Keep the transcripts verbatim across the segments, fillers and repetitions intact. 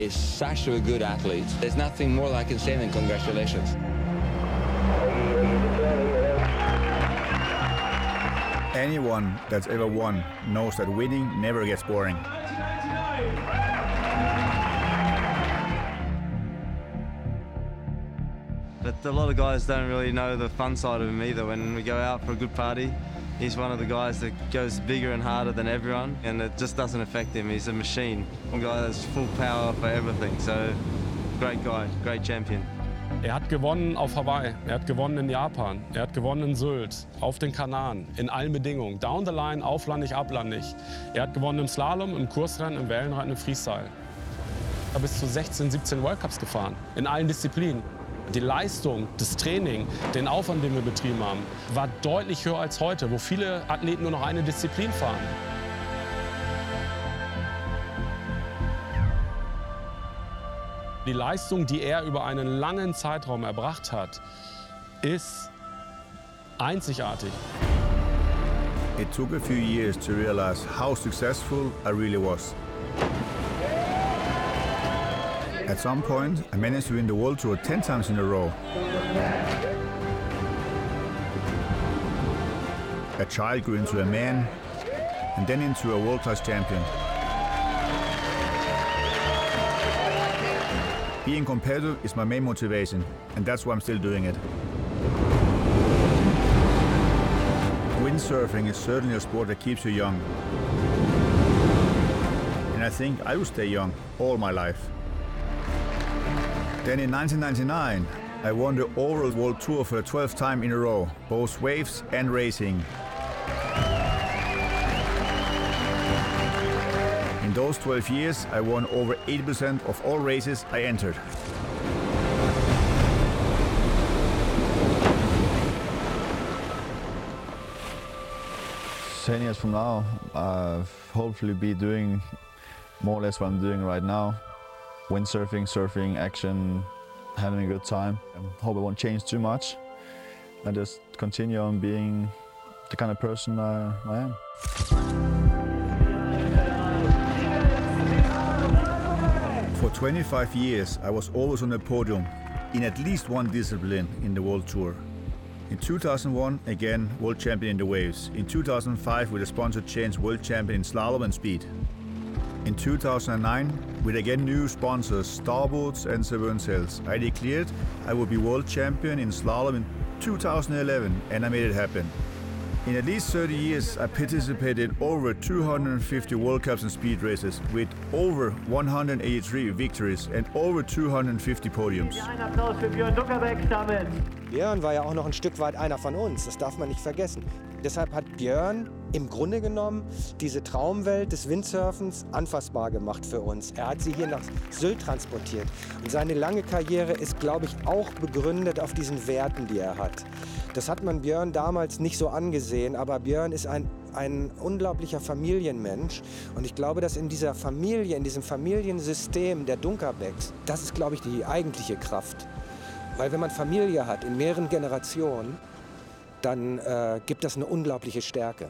He's such a good athlete. There's nothing more I can say than congratulations. Anyone that's ever won knows that winning never gets boring. But a lot of guys don't really know the fun side of him either. When we go out for a good party, he's one of the guys that goes bigger and harder than everyone, and it just doesn't affect him. He's a machine. One guy that's full power for everything. So, great guy, great champion. Er hat gewonnen auf Hawaii, er hat gewonnen in Japan, er hat gewonnen in Sylt, auf den Kanaren, in allen Bedingungen. Down the line, auflandig, ablandig. Er hat gewonnen im Slalom, im Kursrennen, im Wellenreiten, im Freestyle. Er ist bis zu sechzehn, siebzehn World Cups gefahren, in allen Disziplinen. Die Leistung, das Training, den Aufwand, den wir betrieben haben, war deutlich höher als heute, wo viele Athleten nur noch eine Disziplin fahren. Die Leistung, die er über einen langen Zeitraum erbracht hat, ist einzigartig. It took a few years to realize how successful I really was. At some point, I managed to win the World Tour ten times in a row. A child grew into a man, and then into a world-class champion. Being competitive is my main motivation, and that's why I'm still doing it. Windsurfing is certainly a sport that keeps you young. And I think I will stay young all my life. Then in nineteen ninety-nine, I won the overall World Tour for the twelfth time in a row, both waves and racing. In those twelve years, I won over eighty percent of all races I entered. Ten years from now, I'll hopefully be doing more or less what I'm doing right now. Windsurfing, surfing, action, having a good time. I hope it won't change too much. I just continue on being the kind of person I, I am. For twenty-five years, I was always on the podium in at least one discipline in the World Tour. In two thousand one, again, world champion in the waves. In two thousand five, with a sponsored change, world champion in slalom and speed. In two thousand nine, with again new sponsors, Starboards and Severn Cells, I declared I would be world champion in slalom in two thousand eleven, and I made it happen. In at least thirty years, I participated in over two hundred fifty World Cups and speed races with over one hundred eighty-three victories and over two hundred fifty podiums. Ein Applaus für Björn Duckerbeck damit. Björn war ja auch noch ein Stück weit einer von uns, das darf man nicht vergessen. Deshalb hat Björn im Grunde genommen diese Traumwelt des Windsurfens anfassbar gemacht für uns. Er hat sie hier nach Sylt transportiert. Und seine lange Karriere ist, glaube ich, auch begründet auf diesen Werten, die er hat. Das hat man Björn damals nicht so angesehen, aber Björn ist ein, ein unglaublicher Familienmensch. Und ich glaube, dass in dieser Familie, in diesem Familiensystem der Dunkerbecks, das ist, glaube ich, die eigentliche Kraft. Weil wenn man Familie hat in mehreren Generationen, dann äh, gibt das eine unglaubliche Stärke.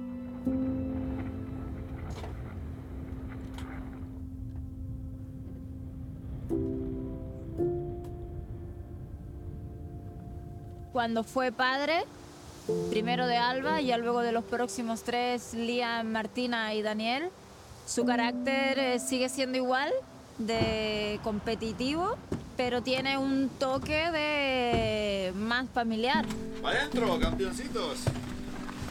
Cuando fue padre, primero de Alba y ya luego de los próximos tres, Liam, Martina y Daniel, su carácter eh, sigue siendo igual, de competitivo, pero tiene un toque de más familiar. ¡Adentro, campeoncitos!